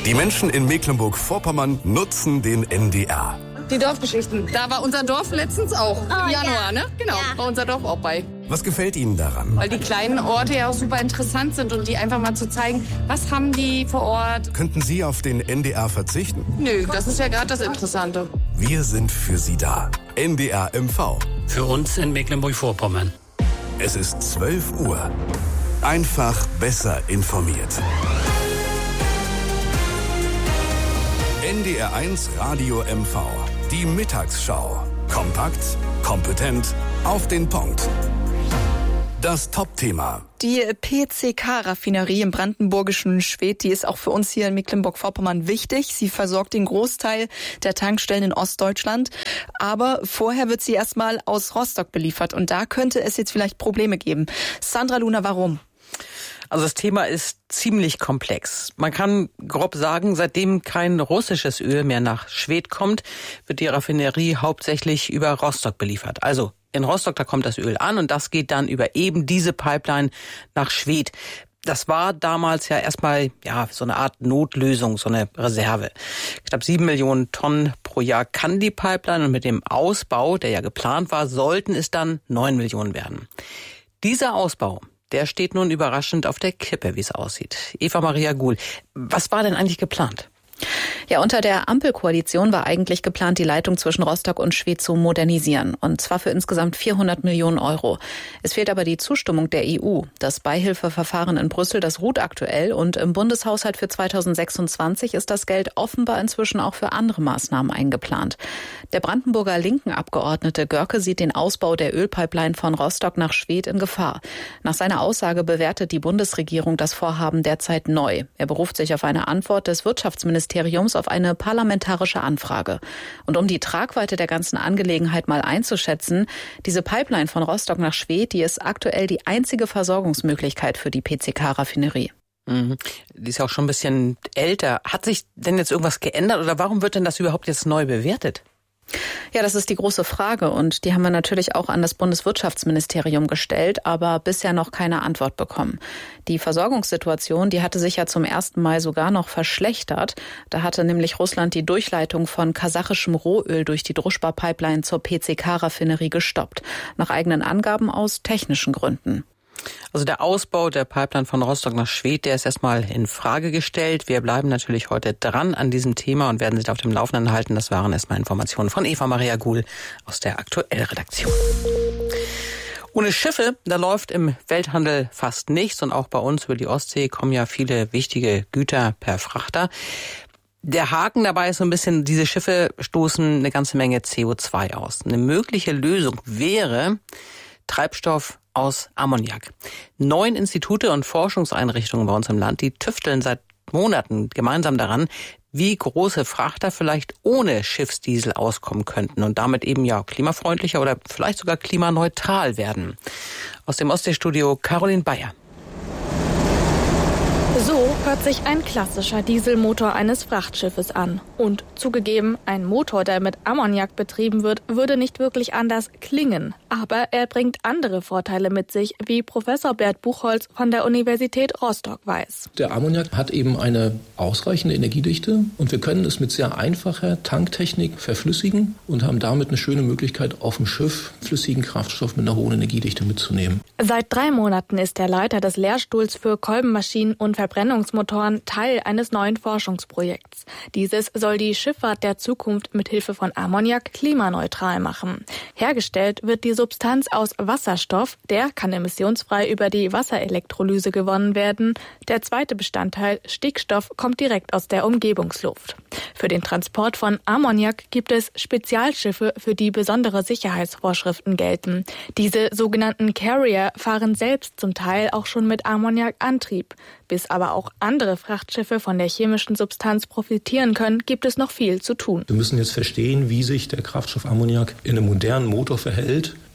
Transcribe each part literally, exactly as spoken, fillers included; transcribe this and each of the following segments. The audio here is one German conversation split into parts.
Die Menschen in Mecklenburg-Vorpommern nutzen den N D R. Die Dorfgeschichten. Da war unser Dorf letztens auch. Oh, Im Januar, ja. ne? Genau, Ja. war unser Dorf auch bei. Was gefällt Ihnen daran? Weil die kleinen Orte ja auch super interessant sind und die einfach mal zu zeigen, was haben die vor Ort. Könnten Sie auf den N D R verzichten? Nö, das ist ja gerade das Interessante. Wir sind für Sie da. N D R M V. Für uns in Mecklenburg-Vorpommern. Es ist zwölf Uhr. Einfach besser informiert. N D R eins Radio M V. Die Mittagsschau. Kompakt, kompetent, auf den Punkt. Das Top-Thema. Die P C K-Raffinerie im brandenburgischen Schwedt, die ist auch für uns hier in Mecklenburg-Vorpommern wichtig. Sie versorgt den Großteil der Tankstellen in Ostdeutschland. Aber vorher wird sie erstmal aus Rostock beliefert. Und da könnte es jetzt vielleicht Probleme geben. Sandra Luna, warum? Also das Thema ist ziemlich komplex. Man kann grob sagen, seitdem kein russisches Öl mehr nach Schwedt kommt, wird die Raffinerie hauptsächlich über Rostock beliefert. Also in Rostock, da kommt das Öl an und das geht dann über eben diese Pipeline nach Schwedt. Das war damals ja erstmal ja so eine Art Notlösung, so eine Reserve. Knapp sieben Millionen Tonnen pro Jahr kann die Pipeline und mit dem Ausbau, der ja geplant war, sollten es dann neun Millionen werden. Dieser Ausbau, der steht nun überraschend auf der Kippe, wie es aussieht. Eva Maria Guhl, was war denn eigentlich geplant? Ja, unter der Ampelkoalition war eigentlich geplant, die Leitung zwischen Rostock und Schwedt zu modernisieren. Und zwar für insgesamt vierhundert Millionen Euro. Es fehlt aber die Zustimmung der E U. Das Beihilfeverfahren in Brüssel, das ruht aktuell. Und im Bundeshaushalt für zweitausendsechsundzwanzig ist das Geld offenbar inzwischen auch für andere Maßnahmen eingeplant. Der Brandenburger linken Abgeordnete Görke sieht den Ausbau der Ölpipeline von Rostock nach Schwedt in Gefahr. Nach seiner Aussage bewertet die Bundesregierung das Vorhaben derzeit neu. Er beruft sich auf eine Antwort des Wirtschaftsministeriums auf eine parlamentarische Anfrage. Und um die Tragweite der ganzen Angelegenheit mal einzuschätzen, diese Pipeline von Rostock nach Schwedt, die ist aktuell die einzige Versorgungsmöglichkeit für die P C K-Raffinerie. Mhm. Die ist ja auch schon ein bisschen älter. Hat sich denn jetzt irgendwas geändert oder warum wird denn das überhaupt jetzt neu bewertet? Ja, das ist die große Frage und die haben wir natürlich auch an das Bundeswirtschaftsministerium gestellt, aber bisher noch keine Antwort bekommen. Die Versorgungssituation, die hatte sich ja zum ersten Mal sogar noch verschlechtert. Da hatte nämlich Russland die Durchleitung von kasachischem Rohöl durch die Druschba-Pipeline zur P C K-Raffinerie gestoppt. Nach eigenen Angaben aus technischen Gründen. Also der Ausbau der Pipeline von Rostock nach Schwedt, der ist erstmal in Frage gestellt. Wir bleiben natürlich heute dran an diesem Thema und werden Sie auf dem Laufenden halten. Das waren erstmal Informationen von Eva Maria Guhl aus der Aktuell-Redaktion. Ohne Schiffe, da läuft im Welthandel fast nichts. Und auch bei uns über die Ostsee kommen ja viele wichtige Güter per Frachter. Der Haken dabei ist so ein bisschen, diese Schiffe stoßen eine ganze Menge C O zwei aus. Eine mögliche Lösung wäre Treibstoff aus Ammoniak. Neun Institute und Forschungseinrichtungen bei uns im Land, die tüfteln seit Monaten gemeinsam daran, wie große Frachter vielleicht ohne Schiffsdiesel auskommen könnten und damit eben ja klimafreundlicher oder vielleicht sogar klimaneutral werden. Aus dem Ostseestudio Caroline Bayer. So hört sich ein klassischer Dieselmotor eines Frachtschiffes an. Und zugegeben, ein Motor, der mit Ammoniak betrieben wird, würde nicht wirklich anders klingen. Aber er bringt andere Vorteile mit sich, wie Professor Bert Buchholz von der Universität Rostock weiß. Der Ammoniak hat eben eine ausreichende Energiedichte und wir können es mit sehr einfacher Tanktechnik verflüssigen und haben damit eine schöne Möglichkeit, auf dem Schiff flüssigen Kraftstoff mit einer hohen Energiedichte mitzunehmen. Seit drei Monaten ist der Leiter des Lehrstuhls für Kolbenmaschinen und Verbrennungsmotoren Teil eines neuen Forschungsprojekts. Dieses soll die Schifffahrt der Zukunft mit Hilfe von Ammoniak klimaneutral machen. Hergestellt wird die Substanz aus Wasserstoff, der kann emissionsfrei über die Wasserelektrolyse gewonnen werden. Der zweite Bestandteil, Stickstoff, kommt direkt aus der Umgebungsluft. Für den Transport von Ammoniak gibt es Spezialschiffe, für die besondere Sicherheitsvorschriften gelten. Diese sogenannten Carrier fahren selbst zum Teil auch schon mit Ammoniakantrieb. Bis aber auch andere Frachtschiffe von der chemischen Substanz profitieren können, gibt es noch viel zu tun. Wir müssen jetzt verstehen, wie sich der Kraftstoff Ammoniak in einem modernen Motor verhält.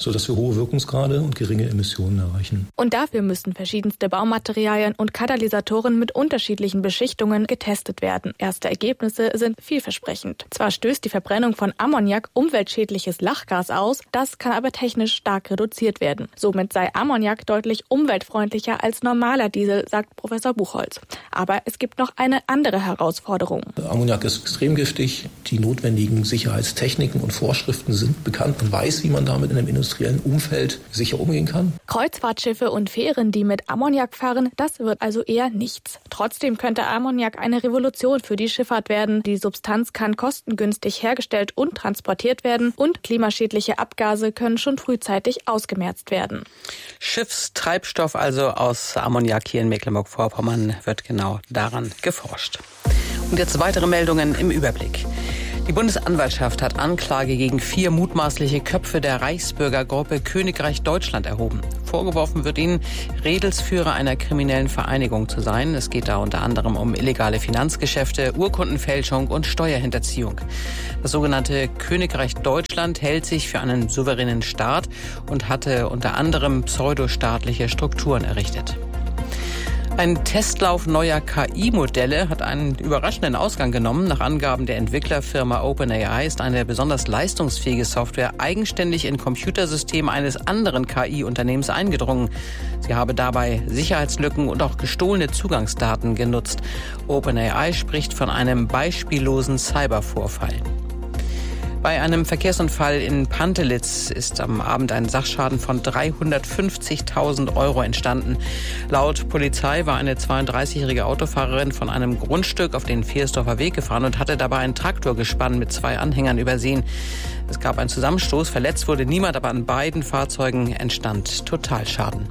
sodass wir hohe Wirkungsgrade und geringe Emissionen erreichen. Und dafür müssen verschiedenste Baumaterialien und Katalysatoren mit unterschiedlichen Beschichtungen getestet werden. Erste Ergebnisse sind vielversprechend. Zwar stößt die Verbrennung von Ammoniak umweltschädliches Lachgas aus, das kann aber technisch stark reduziert werden. Somit sei Ammoniak deutlich umweltfreundlicher als normaler Diesel, sagt Professor Buchholz. Aber es gibt noch eine andere Herausforderung. Ammoniak ist extrem giftig. Die notwendigen Sicherheitstechniken und Vorschriften sind bekannt. Man weiß, wie man damit in einem industriellen Umfeld sicher umgehen kann. Kreuzfahrtschiffe und Fähren, die mit Ammoniak fahren, das wird also eher nichts. Trotzdem könnte Ammoniak eine Revolution für die Schifffahrt werden. Die Substanz kann kostengünstig hergestellt und transportiert werden und klimaschädliche Abgase können schon frühzeitig ausgemerzt werden. Schiffstreibstoff also aus Ammoniak hier in Mecklenburg-Vorpommern wird genau daran geforscht. Und jetzt weitere Meldungen im Überblick. Die Bundesanwaltschaft hat Anklage gegen vier mutmaßliche Köpfe der Reichsbürgergruppe Königreich Deutschland erhoben. Vorgeworfen wird ihnen, Redelsführer einer kriminellen Vereinigung zu sein. Es geht da unter anderem um illegale Finanzgeschäfte, Urkundenfälschung und Steuerhinterziehung. Das sogenannte Königreich Deutschland hält sich für einen souveränen Staat und hatte unter anderem pseudostaatliche Strukturen errichtet. Ein Testlauf neuer K I-Modelle hat einen überraschenden Ausgang genommen. Nach Angaben der Entwicklerfirma OpenAI ist eine besonders leistungsfähige Software eigenständig in Computersysteme eines anderen K I-Unternehmens eingedrungen. Sie habe dabei Sicherheitslücken und auch gestohlene Zugangsdaten genutzt. OpenAI spricht von einem beispiellosen Cybervorfall. Bei einem Verkehrsunfall in Pantelitz ist am Abend ein Sachschaden von dreihundertfünfzigtausend Euro entstanden. Laut Polizei war eine zweiunddreißigjährige Autofahrerin von einem Grundstück auf den Viersdorfer Weg gefahren und hatte dabei ein Traktorgespann mit zwei Anhängern übersehen. Es gab einen Zusammenstoß, verletzt wurde niemand, aber an beiden Fahrzeugen entstand Totalschaden.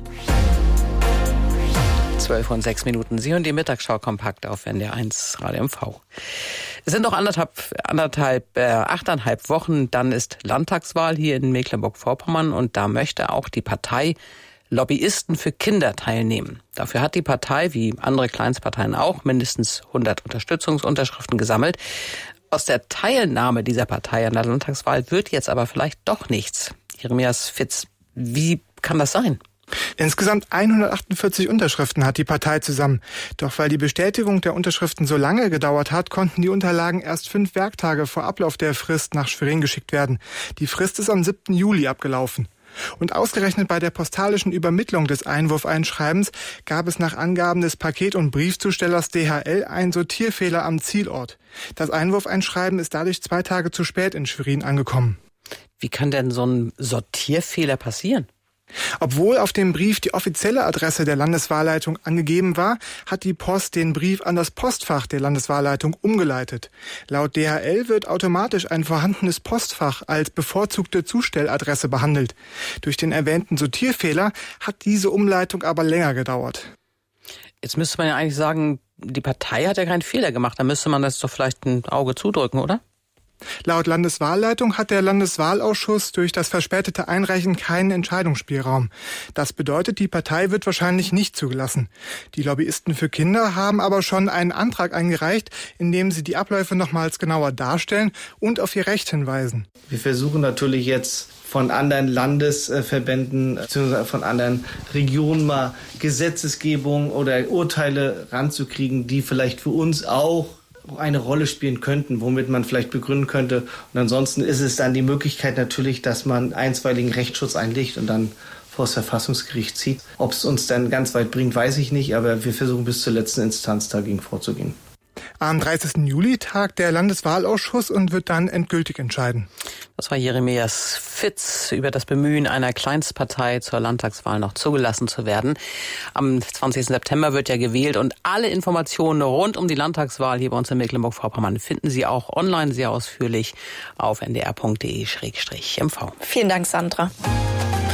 zwölf und sechs Minuten. Sie hören die Mittagsschau kompakt auf N D R eins Radio M V. Es sind noch anderthalb, anderthalb, äh, achteinhalb Wochen, dann ist Landtagswahl hier in Mecklenburg-Vorpommern und da möchte auch die Partei Lobbyisten für Kinder teilnehmen. Dafür hat die Partei, wie andere Kleinstparteien auch, mindestens hundert Unterstützungsunterschriften gesammelt. Aus der Teilnahme dieser Partei an der Landtagswahl wird jetzt aber vielleicht doch nichts. Jeremias Fitz, wie kann das sein? Insgesamt hundertachtundvierzig Unterschriften hat die Partei zusammen. Doch weil die Bestätigung der Unterschriften so lange gedauert hat, konnten die Unterlagen erst fünf Werktage vor Ablauf der Frist nach Schwerin geschickt werden. Die Frist ist am siebten Juli abgelaufen. Und ausgerechnet bei der postalischen Übermittlung des Einwurfeinschreibens gab es nach Angaben des Paket- und Briefzustellers D H L einen Sortierfehler am Zielort. Das Einwurfeinschreiben ist dadurch zwei Tage zu spät in Schwerin angekommen. Wie kann denn so ein Sortierfehler passieren? Obwohl auf dem Brief die offizielle Adresse der Landeswahlleitung angegeben war, hat die Post den Brief an das Postfach der Landeswahlleitung umgeleitet. Laut D H L wird automatisch ein vorhandenes Postfach als bevorzugte Zustelladresse behandelt. Durch den erwähnten Sortierfehler hat diese Umleitung aber länger gedauert. Jetzt müsste man ja eigentlich sagen, die Partei hat ja keinen Fehler gemacht. Da müsste man das doch vielleicht ein Auge zudrücken, oder? Laut Landeswahlleitung hat der Landeswahlausschuss durch das verspätete Einreichen keinen Entscheidungsspielraum. Das bedeutet, die Partei wird wahrscheinlich nicht zugelassen. Die Lobbyisten für Kinder haben aber schon einen Antrag eingereicht, in dem sie die Abläufe nochmals genauer darstellen und auf ihr Recht hinweisen. Wir versuchen natürlich jetzt von anderen Landesverbänden bzw. von anderen Regionen mal Gesetzesgebung oder Urteile ranzukriegen, die vielleicht für uns auch eine Rolle spielen könnten, womit man vielleicht begründen könnte. Und ansonsten ist es dann die Möglichkeit natürlich, dass man einstweiligen Rechtsschutz einlegt und dann vor das Verfassungsgericht zieht. Ob es uns dann ganz weit bringt, weiß ich nicht, aber wir versuchen bis zur letzten Instanz dagegen vorzugehen. Am dreißigsten Juli tagt der Landeswahlausschuss und wird dann endgültig entscheiden. Das war Jeremias Fitz über das Bemühen einer Kleinstpartei zur Landtagswahl noch zugelassen zu werden. Am zwanzigsten September wird ja gewählt und alle Informationen rund um die Landtagswahl hier bei uns in Mecklenburg-Vorpommern finden Sie auch online sehr ausführlich auf n d r punkt d e slash m v. Vielen Dank, Sandra.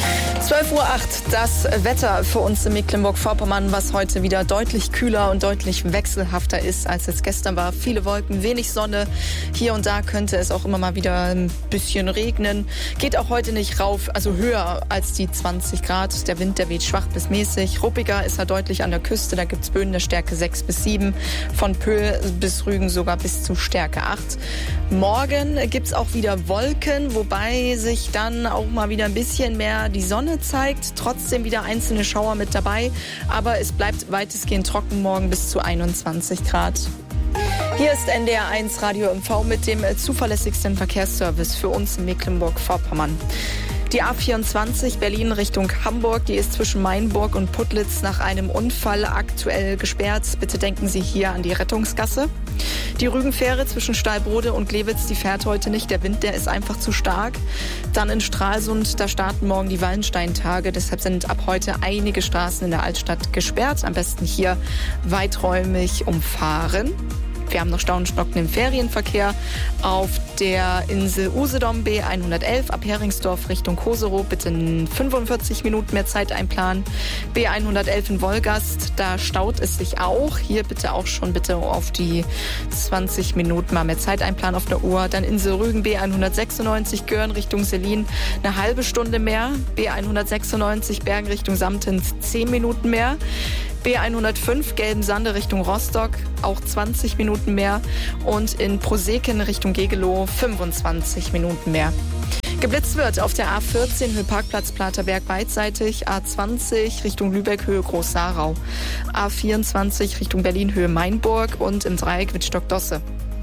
zwölf Uhr acht, das Wetter für uns in Mecklenburg-Vorpommern, was heute wieder deutlich kühler und deutlich wechselhafter ist, als es gestern war. Viele Wolken, wenig Sonne. Hier und da könnte es auch immer mal wieder ein bisschen regnen. Geht auch heute nicht rauf, also höher als die zwanzig Grad. Der Wind, der weht schwach bis mäßig. Ruppiger ist er deutlich an der Küste. Da gibt es Böen der Stärke sechs bis sieben. Von Pöhl bis Rügen sogar bis zu Stärke acht. Morgen gibt es auch wieder Wolken, wobei sich dann auch mal wieder ein bisschen mehr die Sonne zeigt. Trotzdem wieder einzelne Schauer mit dabei. Aber es bleibt weitestgehend trocken morgen bis zu einundzwanzig Grad. Hier ist N D R eins Radio M V mit dem zuverlässigsten Verkehrsservice für uns in Mecklenburg-Vorpommern. Die A vierundzwanzig Berlin Richtung Hamburg, die ist zwischen Mainburg und Putlitz nach einem Unfall aktuell gesperrt. Bitte denken Sie hier an die Rettungsgasse. Die Rügenfähre zwischen Stallbrode und Glewitz, die fährt heute nicht. Der Wind, der ist einfach zu stark. Dann in Stralsund, da starten morgen die Wallensteintage. Deshalb sind ab heute einige Straßen in der Altstadt gesperrt. Am besten hier weiträumig umfahren. Wir haben noch Stau und Stocken im Ferienverkehr auf der Insel Usedom B hundertelf ab Heringsdorf Richtung Koserow. Bitte fünfundvierzig Minuten mehr Zeit einplanen. B hundertelf in Wolgast, da staut es sich auch. Hier bitte auch schon bitte auf die zwanzig Minuten mal mehr Zeit einplanen auf der Uhr. Dann Insel Rügen B hundertsechsundneunzig Görn Richtung Selin eine halbe Stunde mehr. B hundertsechsundneunzig Bergen Richtung Samtens zehn Minuten mehr. B hundertfünf Gelbensande Richtung Rostock, auch zwanzig Minuten mehr. Und in Proseken Richtung Gegelow fünfundzwanzig Minuten mehr. Geblitzt wird auf der A vierzehn Höhe Parkplatz Platerberg beidseitig, A zwanzig Richtung Lübeck Höhe Groß-Sarau, A vierundzwanzig Richtung Berlin Höhe Mainburg und im Dreieck Wittstock-Dosse.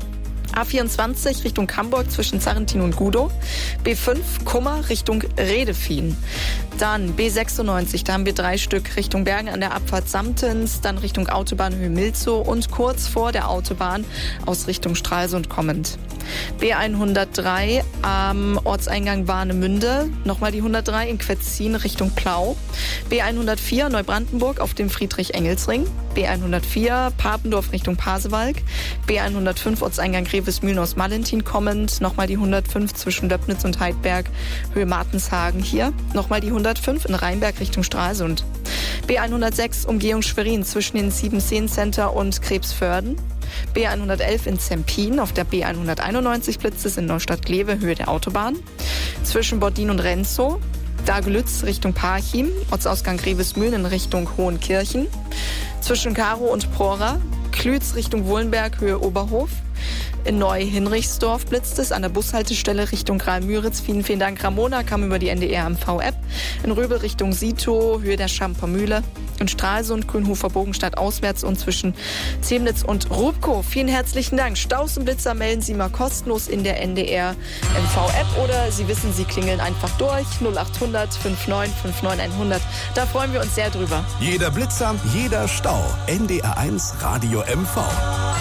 A vierundzwanzig Richtung Hamburg zwischen Zarrentin und Gudow. B fünf Kummer Richtung Redefien. Dann B sechsundneunzig, da haben wir drei Stück Richtung Bergen an der Abfahrt Samtens, dann Richtung Autobahnhöhe Milzow und kurz vor der Autobahn aus Richtung Stralsund kommend. B hundertdrei am Ortseingang Warnemünde, nochmal die hundertdrei in Quetzin Richtung Plau. B hundertvier Neubrandenburg auf dem Friedrich-Engels-Ring. B hundertvier Papendorf Richtung Pasewalk. B hundertfünf Ortseingang Grevesmühlen aus Malentin kommend. Nochmal die hundertfünf zwischen Döbnitz und Heidberg, Höhe Martenshagen hier. Nochmal die hundertfünf in Rheinberg Richtung Stralsund. B hundertsechs Umgehung Schwerin zwischen den Siebenseen Center und Krebsförden. B hundertelf in Zempin auf der B hunderteinundneunzig Blitzes in Neustadt-Glewe, Höhe der Autobahn. Zwischen Bordin und Renzow. Daglütz Richtung Parchim, Ortsausgang Grevesmühlen in Richtung Hohenkirchen. Zwischen Karo und Prora. Klütz Richtung Wohlenberg, Höhe Oberhof. In Neu-Hinrichsdorf blitzt es an der Bushaltestelle Richtung Graal-Müritz. Vielen, vielen Dank. Ramona kam über die N D R M V-App. In Röbel Richtung Sito, Höhe der Schampermühle. In Stralsund, Grünhofer Bogenstadt auswärts und zwischen Zemnitz und Rubkow. Vielen herzlichen Dank. Staus und Blitzer melden Sie mal kostenlos in der N D R M V-App oder Sie wissen, Sie klingeln einfach durch. null achthundert neunundfünfzig neunundfünfzig hundert. Da freuen wir uns sehr drüber. Jeder Blitzer, jeder Stau. N D R eins Radio M V.